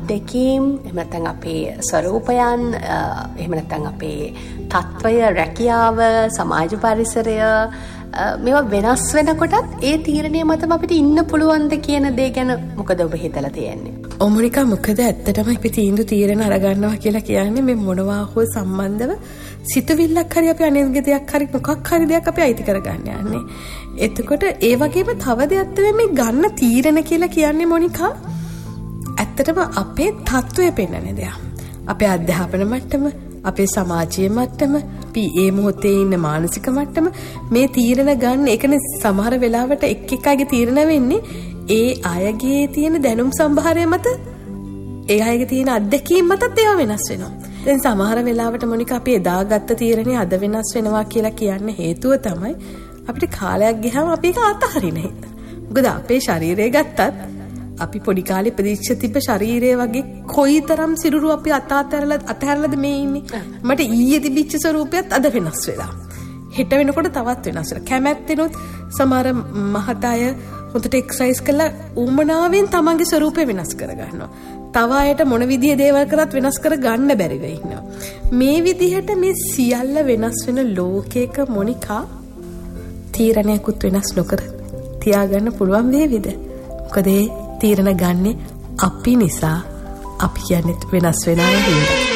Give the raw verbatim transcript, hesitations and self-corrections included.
අත්දැකීම්, එහෙම නැත්නම් අපේ ස්වරූපයන්, එහෙම නැත්නම් අපේ තත්වය, රැකියාව, සමාජ පරිසරය මේවා වෙනස් වෙනකොටත් ඒ තීරණය මතම අපිට ඉන්න පුළුවන්ද කියන දේ ගැන මොකද ඔබ හිතලා තියෙන්නේ? ඔව් මොනිකා, මොකද ඇත්තටම අපි තීන්දුව තීරණ අරගන්නවා කියලා කියන්නේ මේ මොනවා හෝ සම්බන්ධව සිතුවිල්ලක් හරි අපි අනිත්‍ය දෙයක් හරි මොකක් හරි දෙයක් අපි අයිති කරගන්න යන්නේ. එතකොට ඒ වගේම තව දෙයක් තමයි මේ ගන්න තීරණ කියලා කියන්නේ මොනිකා ඇත්තටම අපේ තත්ත්වය පෙන්වන දෙයක්. අපේ අධ්‍යාපන මට්ටම, අපේ සමාජීය මට්ටම, අපි ඒ මොහොතේ ඉන්න මානසික මට්ටම මේ තීරණ ගන්න. ඒකනේ සමහර වෙලාවට එක් එක අයගේ තීරණ වෙන්නේ ඒ අයගේ තියෙන දැනුම් සම්භාරය මත, ඒ අයගේ තියෙන අත්දැකීම් මතත් ඒවා වෙනස් වෙනවා. දැන් සමහර වෙලාවට මොනිකා අපි එදා ගත්ත තීරණේ අද වෙනස් වෙනවා කියලා කියන්න හේතුව තමයි අපිට කාලයක් ගියාම අපි ඒක අතහරින හින්දා. මොකද අපේ ශරීරය ගත්තත් අපි පොඩි කාලේ ඉපදිච්ච තිබ්බ ශරීරය වගේ කොයිතරම් සිරුරු අපි අතහැරලා අතහැරලාද මේ ඉන්නේ. මට ඊයේ තිබිච්ච ස්වරූපයත් අද වෙනස් වෙලා. හෙට වෙනකොට තවත් වෙනස් වෙලා. කැමැත්තෙනුත් සමහර මහතය හොඳට එක්සර්සයිස් කරලා උමනාවෙන් තමන්ගේ ස්වරූපය වෙනස් කරගන්නවා. තව අයට මොන විදිහේ දේවල් කරත් වෙනස් කර ගන්න බැරිව ඉන්නවා. මේ විදිහට මේ සියල්ල වෙනස් වෙන ලෝකයක මොනිකා තීරණයකුත් වෙනස් නොකර තියාගන්න පුළුවන් වේවිද? මොකද ඒ තීරණ ගන්නේ අපි නිසා. අපි කියන්නේ වෙනස් වෙන අය හින්දා.